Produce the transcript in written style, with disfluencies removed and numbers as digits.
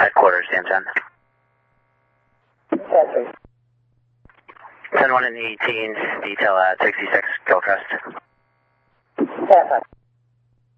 Headquarters, Sam 10. 10-3. 10-1 in the teens, detail at 66, Gilcrest. 10-5.